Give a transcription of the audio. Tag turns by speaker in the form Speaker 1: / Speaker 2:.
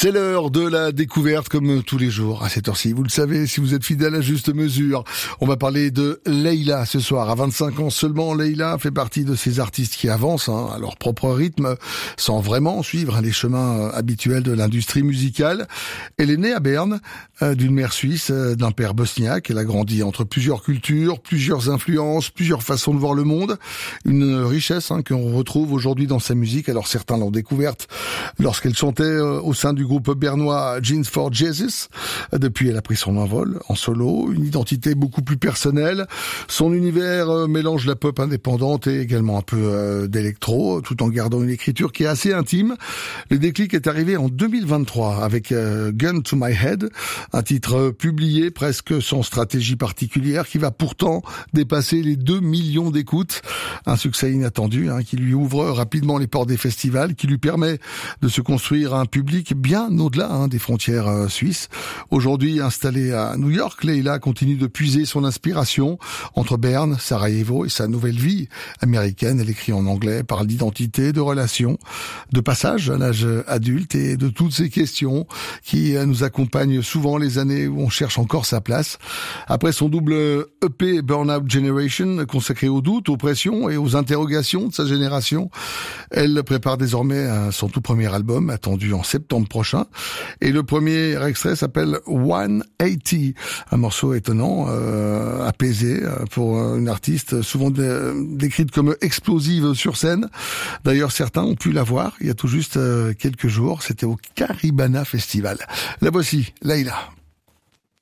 Speaker 1: C'est l'heure de la découverte comme tous les jours à cette heure-ci. Vous le savez, si vous êtes fidèle à Juste Mesure, on va parler de Leila ce soir. À 25 ans seulement, Leila fait partie de ces artistes qui avancent à leur propre rythme, sans vraiment suivre les chemins habituels de l'industrie musicale. Elle est née à Berne, d'une mère suisse, d'un père bosniaque. Elle a grandi entre plusieurs cultures, plusieurs influences, plusieurs façons de voir le monde. Une richesse qu'on retrouve aujourd'hui dans sa musique. Alors certains l'ont découverte lorsqu'elle chantait au sein du groupe bernois Jeans for Jesus. Depuis, elle a pris son envol en solo, une identité beaucoup plus personnelle. Son univers mélange la pop indépendante et également un peu d'électro, tout en gardant une écriture qui est assez intime. Le déclic est arrivé en 2023 avec Gun to My Head, un titre publié presque sans stratégie particulière qui va pourtant dépasser les 2 millions d'écoutes. Un succès inattendu qui lui ouvre rapidement les portes des festivals, qui lui permet de se construire un public bien au-delà des frontières suisses. Aujourd'hui installée à New York, Leila continue de puiser son inspiration entre Berne, Sarajevo et sa nouvelle vie américaine. Elle écrit en anglais, parle d'identité, de relations, de passage à l'âge adulte et de toutes ces questions qui nous accompagnent souvent les années où on cherche encore sa place. Après son double EP Burnout Generation, consacré aux doutes, aux pressions et aux interrogations de sa génération, elle prépare désormais son tout premier album, attendu en septembre prochain. Et le premier extrait s'appelle 180, un morceau étonnant, apaisé pour une artiste souvent décrite comme explosive sur scène. D'ailleurs, certains ont pu la voir il y a tout juste quelques jours. C'était au Caribana Festival. La voici, Leila.